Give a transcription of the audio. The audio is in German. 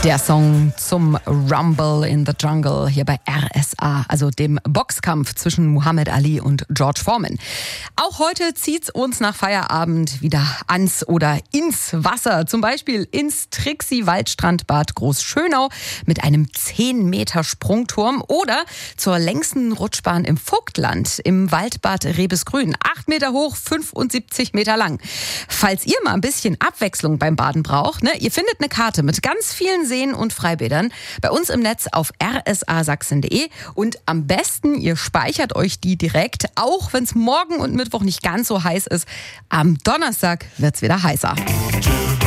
Der Song zum Rumble in the Jungle hier bei RSA, also dem Boxkampf zwischen Muhammad Ali und George Foreman. Auch heute zieht's uns nach Feierabend wieder ans oder ins Wasser. Zum Beispiel ins Trixie-Waldstrandbad Großschönau mit einem 10 Meter Sprungturm oder zur längsten Rutschbahn im Vogtland im Waldbad Rebesgrün. 8 Meter hoch, 75 Meter lang. Falls ihr mal ein bisschen Abwechslung beim Baden braucht, ihr findet eine Karte mit ganz vielen Seen und Freibädern bei uns im Netz auf rsasachsen.de und am besten, ihr speichert euch die direkt, auch wenn es morgen und Mittwoch nicht ganz so heiß ist. Am Donnerstag wird's wieder heißer.